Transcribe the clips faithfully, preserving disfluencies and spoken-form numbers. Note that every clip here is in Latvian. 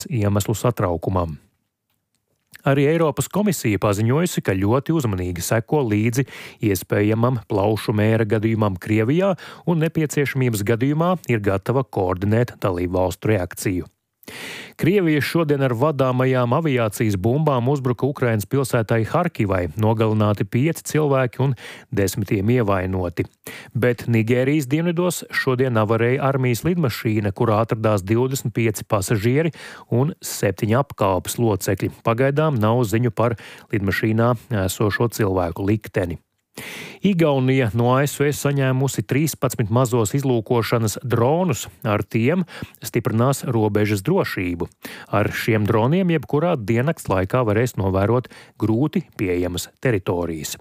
iemeslu satraukumam. Arī Eiropas komisija paziņojusi, ka ļoti uzmanīgi seko līdzi iespējamam plaušu mēra gadījumam Krievijā un nepieciešamības gadījumā ir gatava koordinēt dalību valstu reakciju. Krievija šodien ar vadāmajām aviācijas bumbām uzbruka Ukrainas pilsētai Harkivai, nogalināti pieci cilvēki un desmitiem ievainoti. Bet Nigērijas dienvidos šodien avarēja armijas lidmašīna, kurā atradās divdesmit pieci pasažieri un septiņi apkalpes locekļi. Pagaidām nav ziņu par lidmašīnā esošo cilvēku likteni. Igaunija no A S V saņēmusi trīspadsmit mazos izlūkošanas dronus, ar tiem stiprinās robežas drošību. Ar šiem droniem jebkurā diennakts laikā varēs novērot grūti pieejamas teritorijas.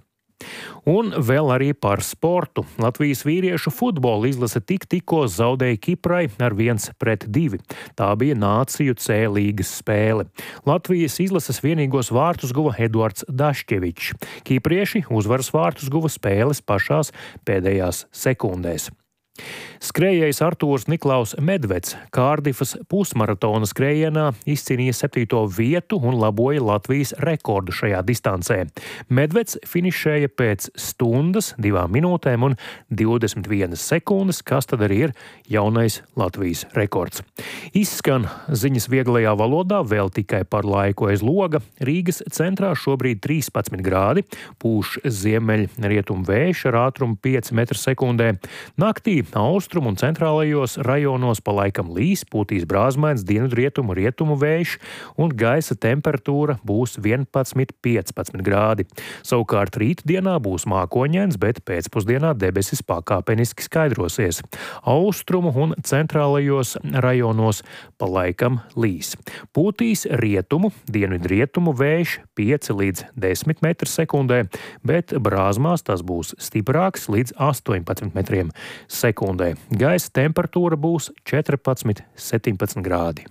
Un vēl arī par sportu. Latvijas vīriešu futbola izlase tik tikko zaudēja Kiprai ar viens pret divi. Tā bija Nāciju C līgas spēle. Latvijas izlases vienīgos vārtus guva Eduards Daškevičs. Kiprieši uzvaras vārtus guva spēles pašās pēdējās sekundēs. Skrējējs Artūrs Niklaus Medveds Kārdifas pusmaratona skrējienā izcīnīja septīto vietu un laboja Latvijas rekordu šajā distancē. Medveds finišēja pēc stundas, divām minūtēm un divdesmit vienas sekundes, kas tad arī ir jaunais Latvijas rekords. Izskan ziņas vieglajā valodā vēl tikai par laiku aiz loga. Rīgas centrā šobrīd trīspadsmit grādi, pūš ziemeļ rietumu vējš ar ātrumu pieci metri sekundē. Naktī austrumu un centrālajos rajonos palaikam līs, pūtīs brāzmains dienvidrietumu rietumu vējš un gaisa temperatūra būs vienpadsmit līdz piecpadsmit grādi. Savukārt rītdienā būs mākoņains, bet pēcpusdienā debesis pakāpeniski skaidrosies. Austrumu un centrālajos rajonos palaikam līs. Pūtīs rietumu, dienvidrietumu vējš pieci līdz desmit metri sekundē, bet brāzmās tas būs stiprāks līdz astoņpadsmit metriem sekundē. Gaisa temperatūra būs četrpadsmit līdz septiņpadsmit grādi.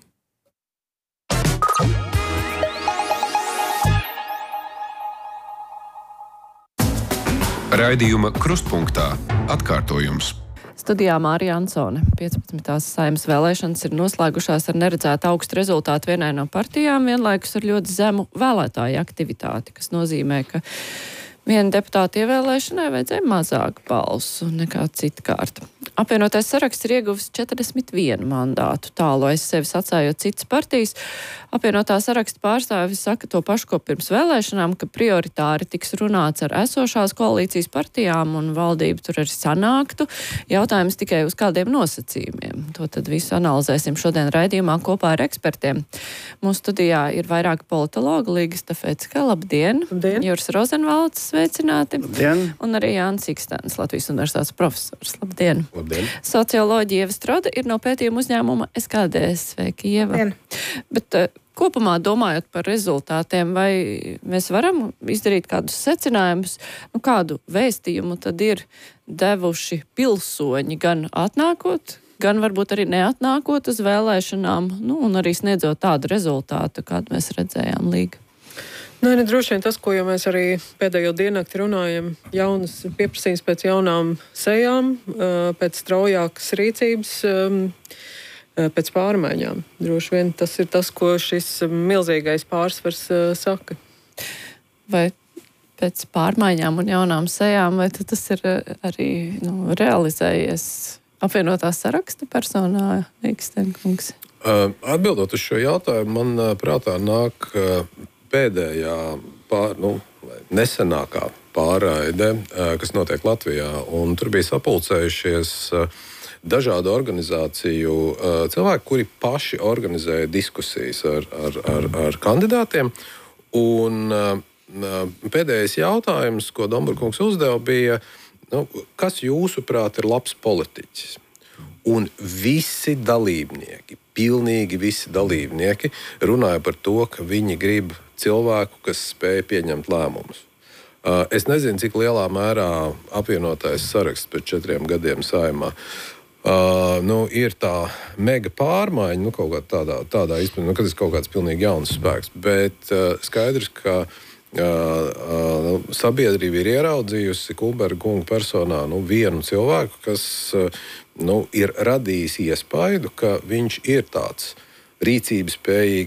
Raidījuma Krustpunktā atkārtojums. Studijā Mārija Ansone. piecpadsmitās Saeimas vēlēšanas ir noslēgušās ar neredzētu augstu rezultātu vienai no partijām, vienlaikus ar ļoti zemu vēlētāju aktivitāti, kas nozīmē, ka viena deputāta ievēlēšanai vajadzēja mazāk balsu nekā citkārt. Apvienotais saraksts ir ieguvis četrdesmit vienu mandātu, tālu aiz sevis atstājot citas partijas. Apvienotā saraksta pārstāvis saka to pašu, ko pirms vēlēšanām, ka prioritāri tiks runāts ar esošās koalīcijas partijām un valdība tur arī sanāktu. Jautājums tikai uz kādiem nosacījumiem. To tad visu analizēsim šodien raidījumā kopā ar ekspertiem. Mūsu studijā ir vairāki politologi, Līga Stafecka, labdien! Labdien! Juris Rozenvalds, sveicināti! Labdien! Un arī Jānis Ikstēns, Latvijas universitātes profesors. Labdien! Labdien! Socioloģija Ieva Strode ir no pētījuma uzņēmuma S K D S. Sveiki, Ieva! Labdien. Bet uh, kopumā domājot par rezultātiem, vai mēs varam izdarīt kādus secinājumus, nu kādu vēstījumu tad ir devuši pilsoņi gan atnākot, gan varbūt arī neatnākot uz vēlēšanām, nu un arī sniedzot tādu rezultātu, kādu mēs redzējām Līga? Nē, ne, droši vien tas, ko jau mēs arī pēdējo diennakti runājam, jaunas pieprasījums pēc jaunām sejām, pēc straujākas rīcības, pēc pārmaiņām. Droši vien tas ir tas, ko šis milzīgais pārsvars saka. Vai pēc pārmaiņām un jaunām sejām, vai tas ir arī nu, realizējies apvienotā saraksta personā, Ikstenkungs? Atbildot uz šo jautājumu, man prātā nāk pēdējā, pār, nu, nesenākā pārraide, kas notiek Latvijā, un tur bija sapulcējušies dažādu organizāciju cilvēki, kuri paši organizēja diskusijas ar, ar, ar, ar kandidātiem, un pēdējais jautājums, ko Domburkungs uzdeva, bija, nu, kas jūsuprāt ir labs politiķis? Un visi dalībnieki, pilnīgi visi dalībnieki runāja par to, ka viņi grib cilvēku, kas spēj pieņemt lēmumus. Es nezinu, cik lielā mērā apvienotais saraksts pēc četriem gadiem Saeimā uh, nu, ir tā mega pārmaiņa, nu, kaut kā tādā, tādā izpratnē, nu, kad ir kaut kāds pilnīgi jauns spēks. Bet uh, skaidrs, ka uh, uh, sabiedrība ir ieraudzījusi Kulberga kunga personā nu, vienu cilvēku, kas uh, nu, ir radījis iespaidu, ka viņš ir tāds rīcības spējīgi,